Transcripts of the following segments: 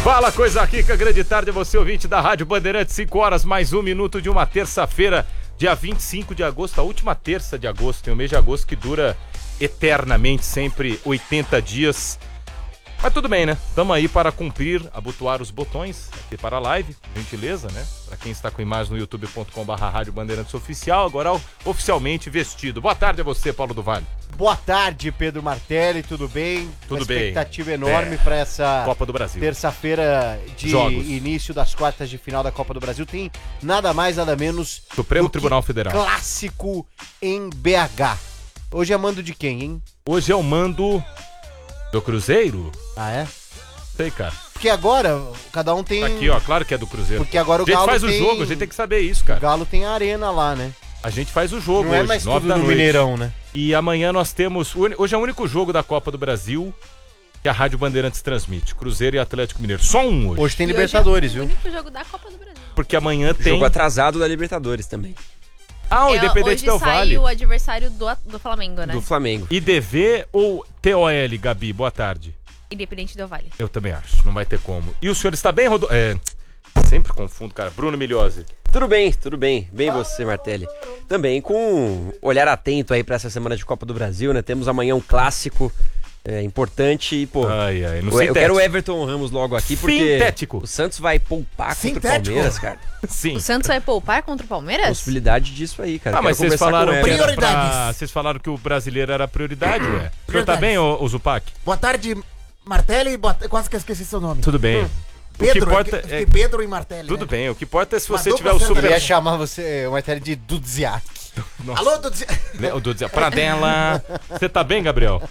Fala, coisa rica, grande tarde, você ouvinte da Rádio Bandeirantes, 5 horas mais 1 minuto de uma terça-feira, dia 25 de agosto, a última terça de agosto, tem o mês de agosto que dura eternamente, sempre 80 dias. Mas tudo bem, né? Estamos aí para cumprir, abotoar os botões aqui para a live, gentileza, né? Para quem está com imagem no youtube.com/Rádio Bandeirantes Oficial, agora oficialmente vestido. Boa tarde a você, Paulo do Vale. Boa tarde, Pedro Martelli, tudo bem? Tudo Uma bem. Expectativa enorme para essa Copa do Brasil. Terça-feira de Jogos. início das quartas de final da Copa do Brasil. Tem nada mais, nada menos Supremo do Tribunal que Federal. clássico em BH. Hoje é mando de quem, hein? Hoje é o mando do Cruzeiro? Ah, é? Sei, cara. Porque agora cada um tem... Tá aqui, ó, claro que é do Cruzeiro. Porque agora o A gente Galo faz tem... o jogo, a gente tem que saber isso, O cara. Galo tem a arena lá, né? A gente faz o jogo Não hoje, é mais 9 tudo da no noite. Mineirão, né? E amanhã nós temos... Hoje é o único jogo da Copa do Brasil que a Rádio Bandeirantes transmite. Cruzeiro e Atlético Mineiro. Só um hoje. Hoje tem E Libertadores, hoje é o viu? único jogo da Copa do Brasil. Porque amanhã tem... Jogo atrasado da Libertadores também. Ah, o Independente hoje Del Vale. saiu o adversário do Flamengo, né? Do Flamengo. IDV ou TOL, Gabi? Boa tarde. Independente Del Vale. Eu também acho, não vai ter como. E o senhor está bem, Rodolfo? Sempre confundo, cara. Bruno Migliozzi. Tudo bem, tudo bem. Bem você, Martelli. Também com um olhar atento aí pra essa semana de Copa do Brasil, né? Temos amanhã um clássico importante e, pô... Ai, ai, no eu quero o Everton Ramos logo aqui, porque Sintético. o Santos vai poupar contra o Palmeiras, cara. Sim. O Santos vai poupar contra o Palmeiras? Possibilidade disso aí, cara. Ah, mas Quero vocês conversar falaram com o que Everton. era Prioridades. vocês falaram que o brasileiro era prioridade, ué. O senhor tá Prioridades. bem, ô Zupac? Boa tarde, Martelli. Quase que eu esqueci seu nome. Tudo bem. O que Pedro, importa eu fiquei é... Pedro e Martelli. Tudo né? bem, o que importa é se Uma você dupla tiver o Eu super... ia chamar você, o Martelli, de Dudziak. Nossa. Alô, Dudu. Né, o Dudu Pradella. Você tá bem, Gabriel?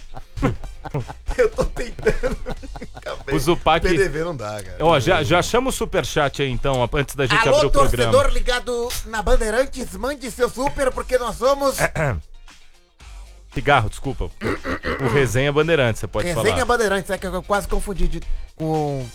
Eu tô tentando. O Zupac... PDV não dá, cara. Ó, já chama o superchat aí então, antes da gente abrir Alô, o programa. torcedor ligado na Bandeirantes, mande seu super, porque nós somos Cigarro, desculpa. O Resenha Bandeirantes, você pode Resenha falar. Bandeirantes, é que eu quase confundi com